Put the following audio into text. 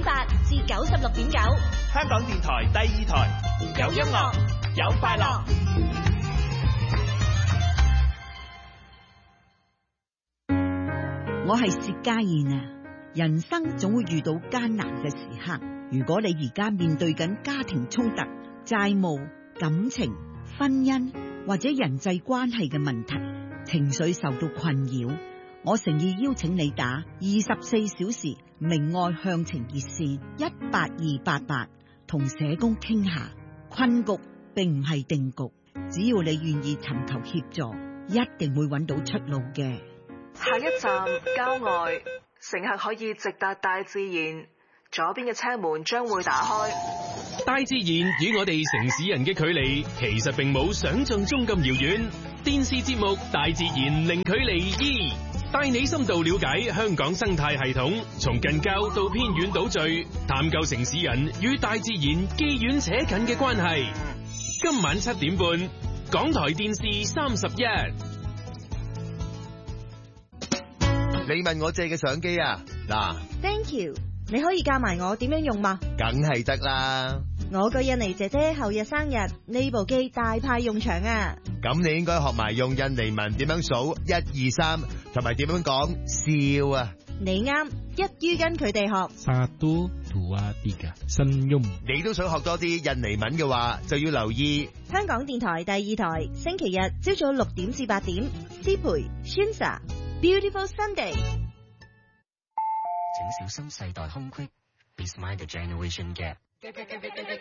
96.8至96.9， 香港電台第2台，有音樂，有快樂。 我係薛家燕啊！人生總會遇到艱難嘅時刻，如果你而家面對緊家庭衝突、債務、感情、婚姻或者人際關係嘅問題，情緒受到困擾，我誠意邀請你打24小時明愛向晴熱線18288，同社工傾下。困局並唔係定局，只要你願意尋求協助，一定會揾到出路嘅。 下一站郊外，乘客可以直達大自然，左邊嘅車門將會打開。 大自然與我哋城市人嘅距離其實並冇想象中咁遙遠。電視節目《大自然零距離2》帶你深度了解香港生態系統，從近郊到偏遠島嶼，探究城市人與大自然既遠且近嘅關係。今晚7點半，港台電視31。 你問我借嘅相機啊？嗱 ，Thank you， 你可以教埋我點樣用嘛？ 梗係得啦。 我個印尼姐姐後日生日，呢部機大派用場啊！ 咁你應該學埋用印尼文點樣數1、2、3，同埋點樣講笑啊！ 你啱，一於跟佢哋學。 Satu, dua, tiga， senyum。 你都想學多啲印尼文嘅話，就要留意香港電台第2台，星期日朝早6點至8點，思培、Shinsa Beautiful Sunday。 請小心世代空隙 ，Be Smart the Generation Gap。